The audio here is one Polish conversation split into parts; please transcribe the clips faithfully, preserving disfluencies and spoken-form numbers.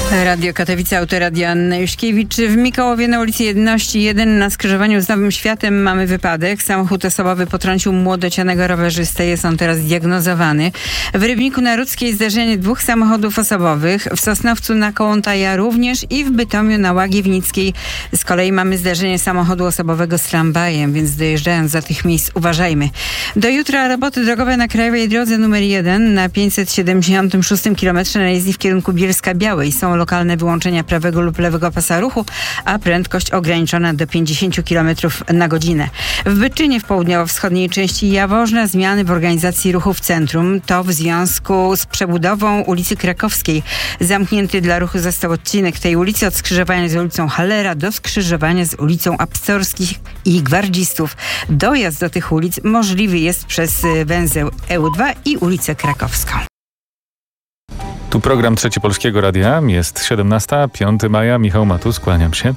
Radio Katowice, autoradia Anna Juszkiewicz. W Mikołowie na ulicy Jedności jeden na skrzyżowaniu z Nowym Światem mamy wypadek. Samochód osobowy potrącił młodocianego rowerzystę. Jest on teraz zdiagnozowany. W Rybniku na Rudzkiej zdarzenie dwóch samochodów osobowych. W Sosnowcu na Kołątaja również i w Bytomiu na Łagiewnickiej. Z kolei mamy zdarzenie samochodu osobowego z tramwajem, więc dojeżdżając do tych miejsc uważajmy. Do jutra roboty drogowe na krajowej drodze numer jeden na pięćset siedemdziesiątym szóstym kilometrze na jezdni w kierunku Bielska-Białej. Są lokalne wyłączenia prawego lub lewego pasa ruchu, a prędkość ograniczona do pięćdziesiąt kilometrów na godzinę. W Byczynie w południowo-wschodniej części Jaworzna zmiany w organizacji ruchu w centrum. To w związku z przebudową ulicy Krakowskiej. Zamknięty dla ruchu został odcinek tej ulicy od skrzyżowania z ulicą Hallera do skrzyżowania z ulicą Apstorskich i Gwardzistów. Dojazd do tych ulic możliwy jest przez węzeł E U dwa i ulicę Krakowską. Tu program Trzeci Polskiego Radia. Jest siedemnasta, piątego maja. Michał Matus, kłaniam się.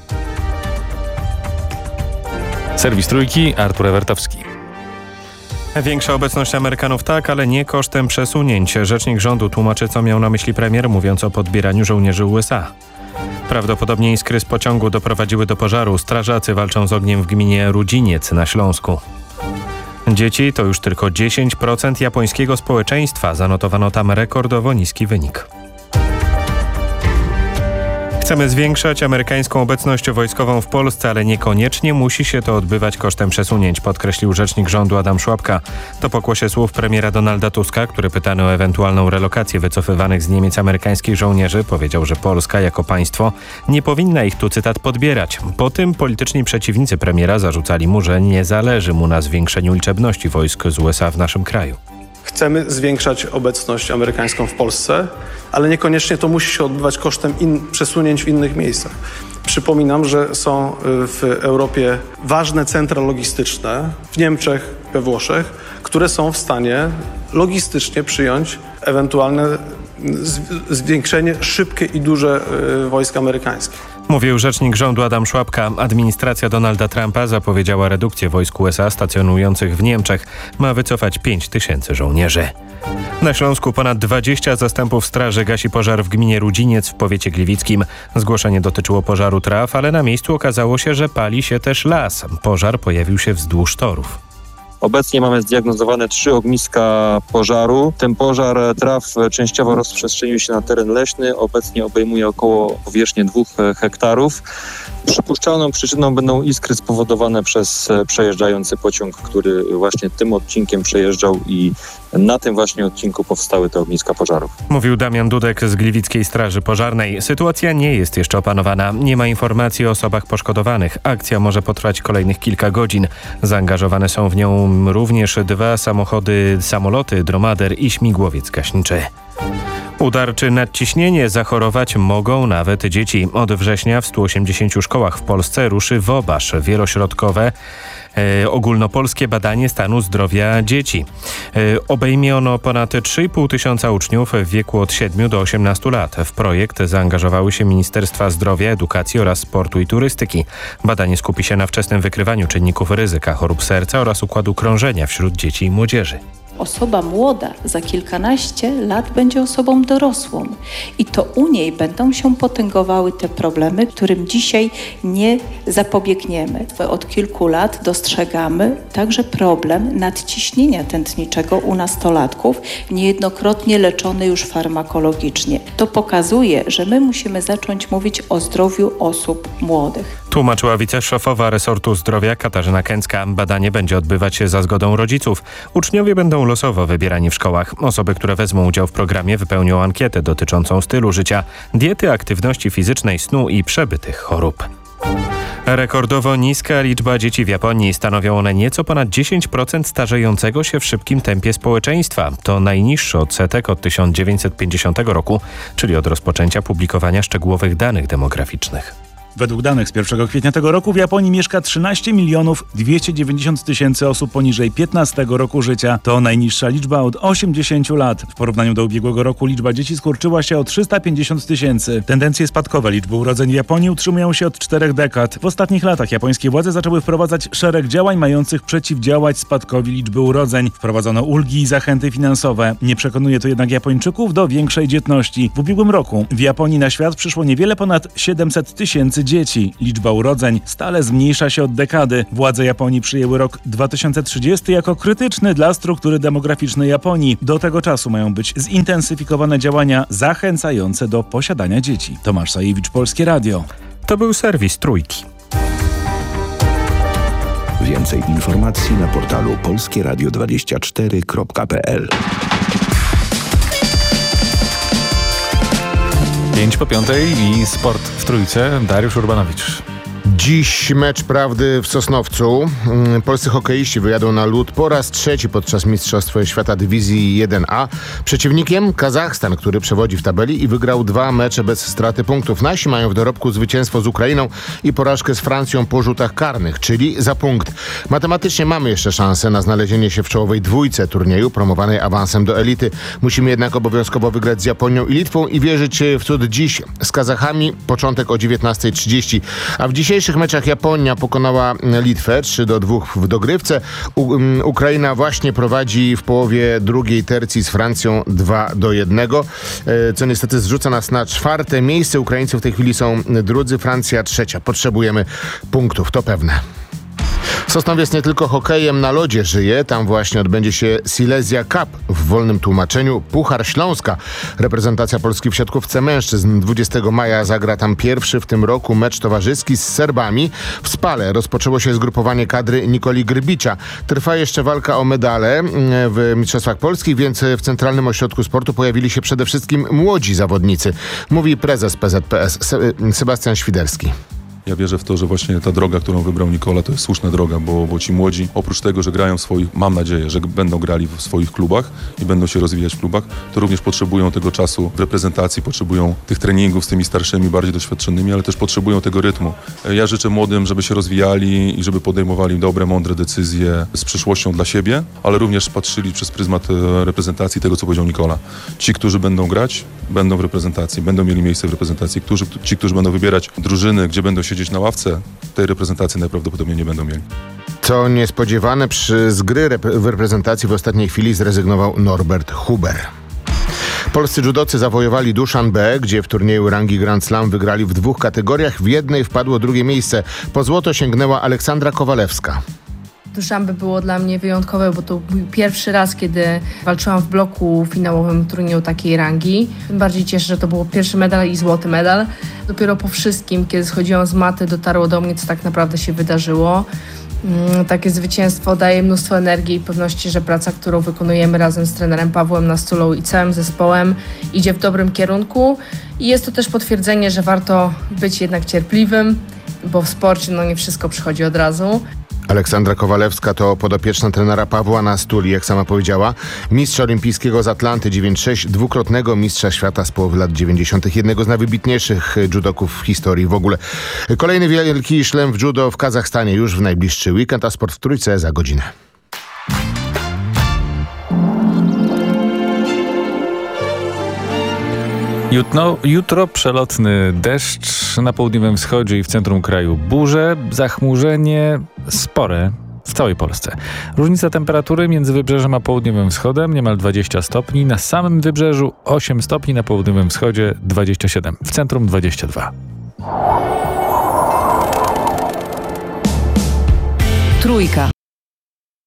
Serwis Trójki, Artur Ewertowski. Większa obecność Amerykanów tak, ale nie kosztem przesunięć. Rzecznik rządu tłumaczy, co miał na myśli premier, mówiąc o podbieraniu żołnierzy U S A. Prawdopodobnie iskry z pociągu doprowadziły do pożaru. Strażacy walczą z ogniem w gminie Rudziniec na Śląsku. Dzieci to już tylko dziesięć procent japońskiego społeczeństwa. Zanotowano tam rekordowo niski wynik. Chcemy zwiększać amerykańską obecność wojskową w Polsce, ale niekoniecznie musi się to odbywać kosztem przesunięć, podkreślił rzecznik rządu Adam Szłapka. To pokłosie słów premiera Donalda Tuska, który pytany o ewentualną relokację wycofywanych z Niemiec amerykańskich żołnierzy, powiedział, że Polska jako państwo nie powinna ich, tu cytat, podbierać. Po tym polityczni przeciwnicy premiera zarzucali mu, że nie zależy mu na zwiększeniu liczebności wojsk z U S A w naszym kraju. Chcemy zwiększać obecność amerykańską w Polsce, ale niekoniecznie to musi się odbywać kosztem in, przesunięć w innych miejscach. Przypominam, że są w Europie ważne centra logistyczne, w Niemczech, we Włoszech, które są w stanie logistycznie przyjąć ewentualne zwiększenie szybkie i duże wojsk amerykańskich. Mówił rzecznik rządu Adam Szłapka. Administracja Donalda Trumpa zapowiedziała redukcję wojsk U S A stacjonujących w Niemczech. Ma wycofać pięć tysięcy żołnierzy. Na Śląsku ponad dwadzieścia zastępów straży gasi pożar w gminie Rudziniec w powiecie gliwickim. Zgłoszenie dotyczyło pożaru traw, ale na miejscu okazało się, że pali się też las. Pożar pojawił się wzdłuż torów. Obecnie mamy zdiagnozowane trzy ogniska pożaru. Ten pożar traw częściowo rozprzestrzenił się na teren leśny. Obecnie obejmuje około powierzchnię dwóch hektarów. Przypuszczalną przyczyną będą iskry spowodowane przez przejeżdżający pociąg, który właśnie tym odcinkiem przejeżdżał i na tym właśnie odcinku powstały te ogniska pożarów. Mówił Damian Dudek z Gliwickiej Straży Pożarnej. Sytuacja nie jest jeszcze opanowana. Nie ma informacji o osobach poszkodowanych. Akcja może potrwać kolejnych kilka godzin. Zaangażowane są w nią również dwa samochody, samoloty, dromader i śmigłowiec gaśniczy. Udar czy nadciśnienie zachorować mogą nawet dzieci. Od września w stu osiemdziesięciu szkołach w Polsce ruszy WOBASZ, wielośrodkowe e, ogólnopolskie badanie stanu zdrowia dzieci. E, obejmie ono ponad trzy i pół tysiąca uczniów w wieku od siedmiu do osiemnastu lat. W projekt zaangażowały się Ministerstwa Zdrowia, Edukacji oraz Sportu i Turystyki. Badanie skupi się na wczesnym wykrywaniu czynników ryzyka chorób serca oraz układu krążenia wśród dzieci i młodzieży. Osoba młoda za kilkanaście lat będzie osobą dorosłą i to u niej będą się potęgowały te problemy, którym dzisiaj nie zapobiegniemy. Od kilku lat dostrzegamy także problem nadciśnienia tętniczego u nastolatków, niejednokrotnie leczony już farmakologicznie. To pokazuje, że my musimy zacząć mówić o zdrowiu osób młodych. Tłumaczyła wiceszefowa resortu zdrowia Katarzyna Kęcka. Badanie będzie odbywać się za zgodą rodziców. Uczniowie będą losowo wybierani w szkołach. Osoby, które wezmą udział w programie, wypełnią ankietę dotyczącą stylu życia, diety, aktywności fizycznej, snu i przebytych chorób. Rekordowo niska liczba dzieci w Japonii. Stanowią one nieco ponad dziesięć procent starzejącego się w szybkim tempie społeczeństwa. To najniższy odsetek od tysiąc dziewięćset pięćdziesiątego roku, czyli od rozpoczęcia publikowania szczegółowych danych demograficznych. Według danych z pierwszego kwietnia tego roku w Japonii mieszka trzynaście milionów dwieście dziewięćdziesiąt tysięcy osób poniżej piętnastego roku życia. To najniższa liczba od osiemdziesięciu lat. W porównaniu do ubiegłego roku liczba dzieci skurczyła się o trzysta pięćdziesiąt tysięcy. Tendencje spadkowe liczby urodzeń w Japonii utrzymują się od czterech dekad. W ostatnich latach japońskie władze zaczęły wprowadzać szereg działań mających przeciwdziałać spadkowi liczby urodzeń. Wprowadzono ulgi i zachęty finansowe. Nie przekonuje to jednak Japończyków do większej dzietności. W ubiegłym roku w Japonii na świat przyszło niewiele ponad siedemset tysięcy dzieci. Liczba urodzeń stale zmniejsza się od dekady. Władze Japonii przyjęły rok dwa tysiące trzydziesty jako krytyczny dla struktury demograficznej Japonii. Do tego czasu mają być zintensyfikowane działania zachęcające do posiadania dzieci. Tomasz Sajewicz, Polskie Radio. To był serwis Trójki. Więcej informacji na portalu polskie radio dwadzieścia cztery kropka p l. Pięć po piątej i sport w Trójce. Dariusz Urbanowicz. Dziś mecz prawdy w Sosnowcu. Polscy hokeiści wyjadą na lód po raz trzeci podczas Mistrzostw Świata Dywizji jeden A. Przeciwnikiem Kazachstan, który przewodzi w tabeli i wygrał dwa mecze bez straty punktów. Nasi mają w dorobku zwycięstwo z Ukrainą i porażkę z Francją po rzutach karnych, czyli za punkt. Matematycznie mamy jeszcze szansę na znalezienie się w czołowej dwójce turnieju promowanej awansem do elity. Musimy jednak obowiązkowo wygrać z Japonią i Litwą i wierzyć w cud dziś. Z Kazachami początek o dziewiętnasta trzydzieści, a w dzisiejszych W meczach Japonia pokonała Litwę trzy do dwóch w dogrywce. U, um, Ukraina właśnie prowadzi w połowie drugiej tercji z Francją dwa do jednego, e, co niestety zrzuca nas na czwarte miejsce. Ukraińcy w tej chwili są drudzy, Francja trzecia. Potrzebujemy punktów, to pewne. Sosnowiec nie tylko hokejem na lodzie żyje. Tam właśnie odbędzie się Silesia Cup, w wolnym tłumaczeniu Puchar Śląska. Reprezentacja Polski w siatkówce mężczyzn dwudziestego maja zagra tam pierwszy w tym roku mecz towarzyski z Serbami. W Spale rozpoczęło się zgrupowanie kadry Nikoli Grbicza. Trwa jeszcze walka o medale w Mistrzostwach Polskich, więc w Centralnym Ośrodku Sportu pojawili się przede wszystkim młodzi zawodnicy. Mówi prezes P Z P S Sebastian Świderski. Ja wierzę w to, że właśnie ta droga, którą wybrał Nikola, to jest słuszna droga, bo, bo ci młodzi, oprócz tego, że grają w swoich, mam nadzieję, że będą grali w swoich klubach i będą się rozwijać w klubach, to również potrzebują tego czasu w reprezentacji, potrzebują tych treningów z tymi starszymi, bardziej doświadczonymi, ale też potrzebują tego rytmu. Ja życzę młodym, żeby się rozwijali i żeby podejmowali dobre, mądre decyzje z przyszłością dla siebie, ale również patrzyli przez pryzmat reprezentacji tego, co powiedział Nikola. Ci, którzy będą grać, będą w reprezentacji, będą mieli miejsce w reprezentacji. Którzy, ci, którzy będą wybierać drużyny, gdzie będą siedzieć na ławce, tej reprezentacji najprawdopodobniej nie będą mieli. Co niespodziewane, przy z gry rep- w reprezentacji w ostatniej chwili zrezygnował Norbert Huber. Polscy judocy zawojowali Duszanbe, gdzie w turnieju rangi Grand Slam wygrali w dwóch kategoriach. W jednej wpadło drugie miejsce. Po złoto sięgnęła Aleksandra Kowalewska. Duszanbe było dla mnie wyjątkowe, bo to był pierwszy raz, kiedy walczyłam w bloku finałowym turnieju takiej rangi. Tym bardziej cieszę, że to był pierwszy medal i złoty medal. Dopiero po wszystkim, kiedy schodziłam z maty, dotarło do mnie, co tak naprawdę się wydarzyło. Takie zwycięstwo daje mnóstwo energii i pewności, że praca, którą wykonujemy razem z trenerem Pawłem Nastulą i całym zespołem, idzie w dobrym kierunku. I jest to też potwierdzenie, że warto być jednak cierpliwym, bo w sporcie no, nie wszystko przychodzi od razu. Aleksandra Kowalewska to podopieczna trenera Pawła Nastuli, jak sama powiedziała. Mistrza olimpijskiego z Atlanty dziewięć sześć, dwukrotnego mistrza świata z połowy lat dziewięćdziesiątych, jednego z najwybitniejszych judoków w historii w ogóle. Kolejny wielki szlem w judo w Kazachstanie już w najbliższy weekend, a sport w Trójce za godzinę. Jutro, jutro przelotny deszcz, na południowym wschodzie i w centrum kraju burze, zachmurzenie spore w całej Polsce. Różnica temperatury między wybrzeżem a południowym wschodem niemal dwadzieścia stopni, na samym wybrzeżu osiem stopni, na południowym wschodzie dwadzieścia siedem, w centrum dwadzieścia dwa. Trójka.